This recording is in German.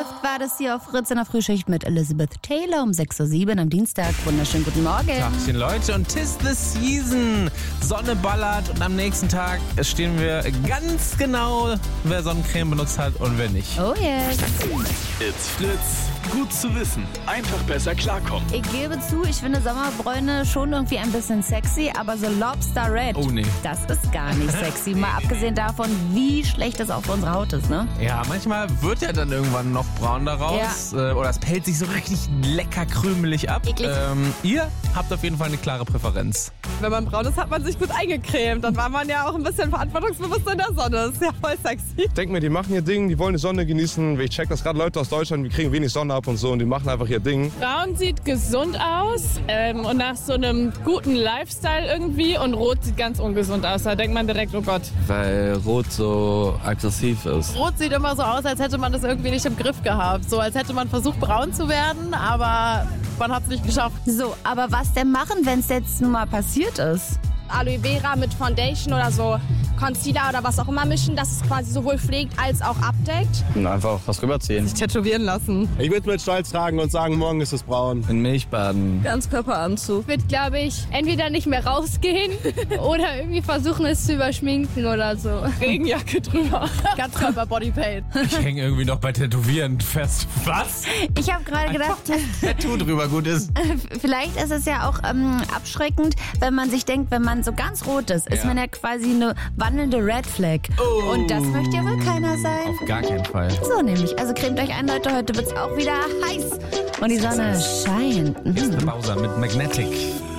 Lift war das hier auf Fritz in der Frühschicht mit Elizabeth Taylor um 6:07 Uhr am Dienstag. Wunderschönen guten Morgen. Tagchen, Leute, und 'tis the season. Sonne ballert und am nächsten Tag stehen wir ganz genau, wer Sonnencreme benutzt hat und wer nicht. Oh yes. It's Fritz. Gut zu wissen. Einfach besser klarkommen. Ich gebe zu, ich finde Sommerbräune schon irgendwie ein bisschen sexy, aber so Lobster Red, Oh nee. das ist gar nicht sexy. Mal abgesehen davon, wie schlecht das auch für unsere Haut ist, ne? Ja, manchmal wird ja dann irgendwann noch braun daraus. Oder es pellt sich so richtig lecker krümelig ab. Eklig. Ihr habt auf jeden Fall eine klare Präferenz. Wenn man braun ist, hat man sich gut eingecremt. Dann war man ja auch ein bisschen verantwortungsbewusst in der Sonne. Das ist ja voll sexy. Ich denke mir, die machen ihr Ding, die wollen die Sonne genießen. Ich check das gerade Leute aus Deutschland, wir kriegen wenig Sonne ab und so und die machen einfach ihr Ding. Braun sieht gesund aus und nach so einem guten Lifestyle irgendwie und Rot sieht ganz ungesund aus. Da denkt man direkt, oh Gott. Weil Rot so aggressiv ist. Rot sieht immer so aus, als hätte man das irgendwie nicht im Griff gehabt. So als hätte man versucht, braun zu werden, aber man hat es nicht geschafft. So, aber was denn machen, wenn es jetzt nun mal passiert ist? Aloe Vera mit Foundation oder so Concealer oder was auch immer mischen, dass es quasi sowohl pflegt als auch abdeckt. Und einfach was rüberziehen. Sich tätowieren lassen. Ich würde mit Stolz tragen und sagen, morgen ist es braun. In Milch baden. Ganzkörperanzug. Wird, glaube ich, entweder nicht mehr rausgehen oder irgendwie versuchen, es zu überschminken oder so. Regenjacke drüber. Ganzkörper Bodypaint. Ich hänge irgendwie noch bei Tätowieren fest. Was? Ich habe gerade gedacht, Tattoo drüber gut ist. vielleicht ist es ja auch abschreckend, wenn man sich denkt, wenn man so ganz rot ist, ist Ja. man ja quasi eine wandelnde Red Flag. Und das möchte ja wohl keiner sein. Auf gar keinen Fall. So nämlich. Also cremt euch ein, Leute. Heute wird's auch wieder heiß. Und die Sonne scheint. Jetzt eine Pause mit Magnetic.